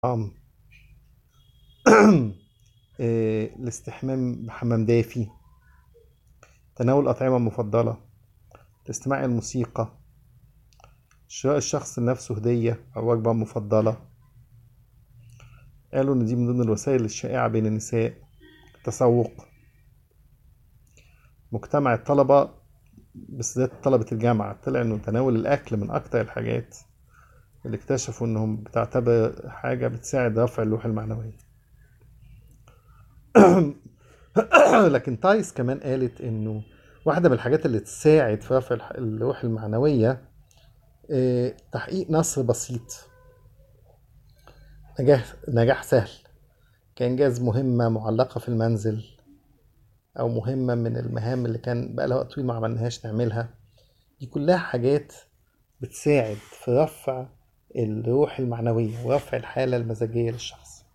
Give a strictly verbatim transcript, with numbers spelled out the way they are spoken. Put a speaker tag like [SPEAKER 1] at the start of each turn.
[SPEAKER 1] طعام. إيه، الاستحمام بحمام دافي، تناول الأطعمة المفضلة، الاستماع إلى الموسيقى، شراء الشخص لنفسه هدية أو وجبة مفضلة. قالوا إن دي من ضمن الوسائل الشائعة بين النساء. التسوق، مجتمع الطلبة بالذات طلبة الجامعة طلع إنه تناول الأكل من أكتر الحاجات اللي اكتشفوا إنهم بتعتبر حاجة بتساعد رفع اللوحة المعنوية. لكن تايس كمان قالت إنه واحدة من الحاجات اللي تساعد في رفع الح- اللوحة المعنوية آه، تحقيق نصر بسيط، نجاح نجاح سهل كإنجاز مهمة معلقة في المنزل، أو مهمة من المهام اللي كان بقى لها وقت طويل ما عملناهاش نعملها. دي كلها حاجات بتساعد في رفع الروح المعنوية ورفع الحالة المزاجية للشخص.